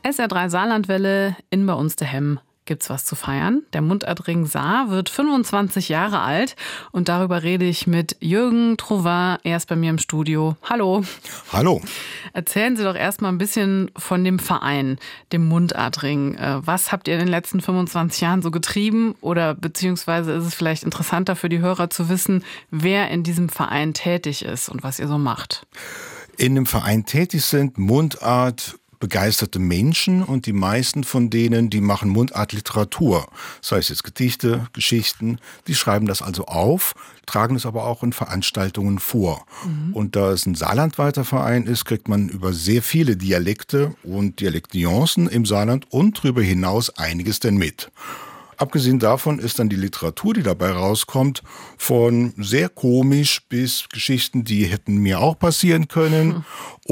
SR3 Saarlandwelle, in bei uns daheim gibt's was zu feiern. Der Mundartring Saar wird 25 Jahre alt und darüber rede ich mit Jürgen Trouvin. Er ist bei mir im Studio. Hallo. Hallo. Erzählen Sie doch erstmal ein bisschen von dem Verein, dem Mundartring. Was habt ihr in den letzten 25 Jahren so getrieben? Oder beziehungsweise ist es vielleicht interessanter für die Hörer zu wissen, wer in diesem Verein tätig ist und was ihr so macht? In dem Verein tätig sind Mundart begeisterte Menschen und die meisten von denen, die machen Mundartliteratur. Das heißt jetzt Gedichte, Geschichten, die schreiben das also auf, tragen es aber auch in Veranstaltungen vor. Und da es ein saarlandweiter Verein ist, kriegt man über sehr viele Dialekte und Dialektnuancen im Saarland und darüber hinaus einiges denn mit. Abgesehen davon ist dann die Literatur, die dabei rauskommt, von sehr komisch bis Geschichten, die hätten mir auch passieren können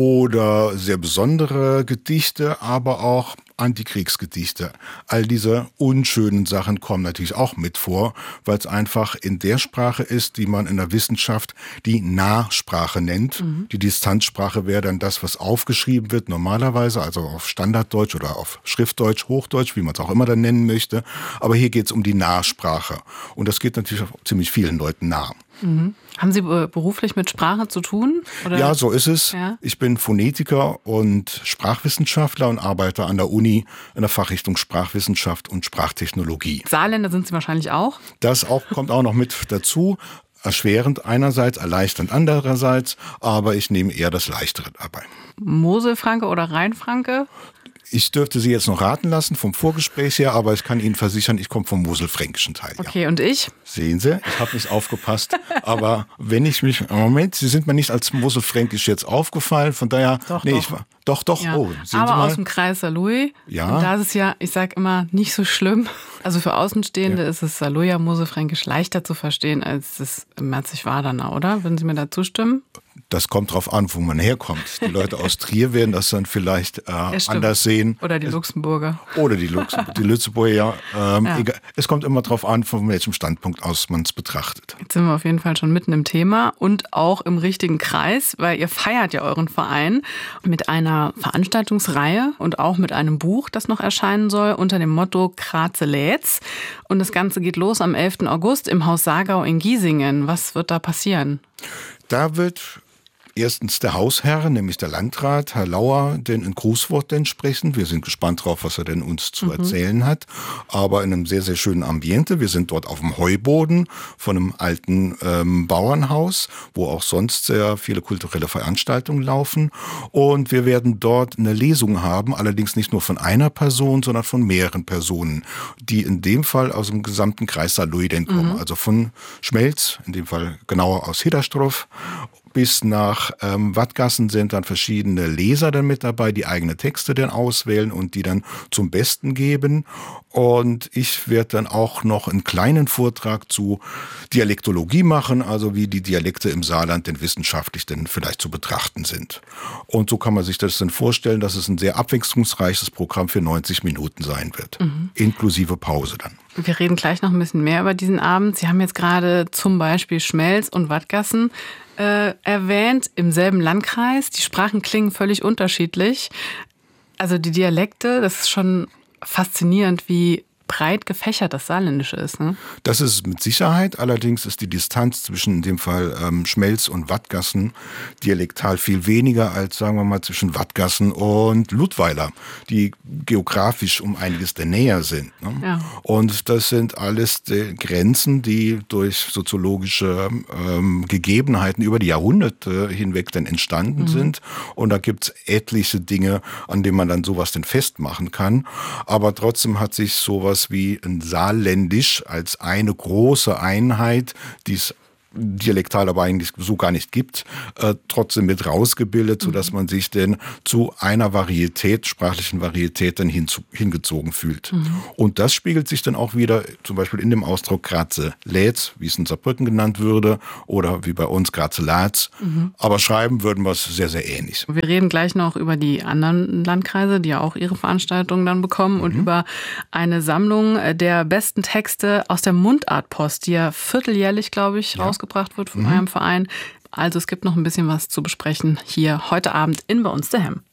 oder sehr besondere Gedichte, aber auch Antikriegsgedichte. All diese unschönen Sachen kommen natürlich auch mit vor, weil es einfach in der Sprache ist, die man in der Wissenschaft die Nahsprache nennt. Die Distanzsprache wäre dann das, was aufgeschrieben wird normalerweise, also auf Standarddeutsch oder auf Schriftdeutsch, Hochdeutsch, wie man es auch immer dann nennen möchte. Aber hier geht es um die Nahsprache. Und das geht natürlich auch ziemlich vielen Leuten nah. Haben Sie beruflich mit Sprache zu tun? Oder? Ja, so ist es. Ja? Ich bin Phonetiker und Sprachwissenschaftler und arbeite an der Uni in der Fachrichtung Sprachwissenschaft und Sprachtechnologie. Saarländer sind Sie wahrscheinlich auch? Das kommt auch noch mit dazu. Erschwerend einerseits, erleichternd andererseits, aber ich nehme eher das Leichtere dabei. Moselfranke oder Rheinfranke? Ich dürfte Sie jetzt noch raten lassen vom Vorgespräch her, aber ich kann Ihnen versichern, ich komme vom moselfränkischen Teil. Okay, und ich? Sehen Sie, ich habe nicht aufgepasst. Aber wenn ich mich, Moment, Sie sind mir nicht als moselfränkisch jetzt aufgefallen, von daher, Doch. Doch. Ja. Oh, sehen aber Sie mal. aus dem Kreis Saarlouis. Ja. Und da ist es ja, ich sag immer, nicht so schlimm. Also für Außenstehende ist es Saarlouier Moselfränkisch leichter zu verstehen als das Merzig-Wadernau, oder? Würden Sie mir da zustimmen? Das kommt drauf an, wo man herkommt. Die Leute aus Trier werden das dann vielleicht anders sehen. Oder die Luxemburger. Oder die Lützeburger, ja. Egal. Es kommt immer drauf an, von welchem Standpunkt aus man es betrachtet. Jetzt sind wir auf jeden Fall schon mitten im Thema und auch im richtigen Kreis, weil ihr feiert ja euren Verein mit einer Veranstaltungsreihe und auch mit einem Buch, das noch erscheinen soll, unter dem Motto Graze lädt's. Und das Ganze geht los am 11. August im Haus Saargau in Giesingen. Was wird da passieren? Da wird erstens der Hausherr, nämlich der Landrat, Herr Lauer, denn ein Grußwort denn sprechen. Wir sind gespannt drauf, was er denn uns zu erzählen hat. Aber in einem sehr, sehr schönen Ambiente. Wir sind dort auf dem Heuboden von einem alten Bauernhaus, wo auch sonst sehr viele kulturelle Veranstaltungen laufen. Und wir werden dort eine Lesung haben, allerdings nicht nur von einer Person, sondern von mehreren Personen, die in dem Fall aus dem gesamten Kreis Saarlouis denn kommen. Also von Schmelz, in dem Fall genauer aus Hidderstroff, bis nach Wattgassen sind dann verschiedene Leser dann mit dabei, die eigene Texte dann auswählen und die dann zum Besten geben. Und ich werde dann auch noch einen kleinen Vortrag zu Dialektologie machen, also wie die Dialekte im Saarland denn wissenschaftlich denn vielleicht zu betrachten sind. Und so kann man sich das dann vorstellen, dass es ein sehr abwechslungsreiches Programm für 90 Minuten sein wird, inklusive Pause dann. Wir reden gleich noch ein bisschen mehr über diesen Abend. Sie haben jetzt gerade zum Beispiel Schmelz und Wattgassen erwähnt, im selben Landkreis. Die Sprachen klingen völlig unterschiedlich. Also die Dialekte, das ist schon faszinierend, wie breit gefächert das Saarländische ist, ne? Das ist mit Sicherheit. Allerdings ist die Distanz zwischen in dem Fall Schmelz und Wattgassen dialektal viel weniger als, sagen wir mal, zwischen Wattgassen und Ludweiler, die geografisch um einiges näher sind. Ne? Ja. Und das sind alles Grenzen, die durch soziologische Gegebenheiten über die Jahrhunderte hinweg dann entstanden sind. Und da gibt es etliche Dinge, an denen man dann sowas denn festmachen kann. Aber trotzdem hat sich sowas wie ein Saarländisch als eine große Einheit, die es dialektal aber eigentlich so gar nicht gibt, trotzdem mit rausgebildet, sodass man sich denn zu einer Varietät, sprachlichen Varietät dann hingezogen fühlt. Und das spiegelt sich dann auch wieder zum Beispiel in dem Ausdruck Graze lädt's, wie es in Saarbrücken genannt würde, oder wie bei uns Graze lädt's. Aber schreiben würden wir es sehr, sehr ähnlich. Wir reden gleich noch über die anderen Landkreise, die ja auch ihre Veranstaltungen dann bekommen und über eine Sammlung der besten Texte aus der Mundartpost, die ja vierteljährlich, glaube ich, rausgebracht wird von eurem Verein. Also es gibt noch ein bisschen was zu besprechen hier heute Abend in Bei uns daheim.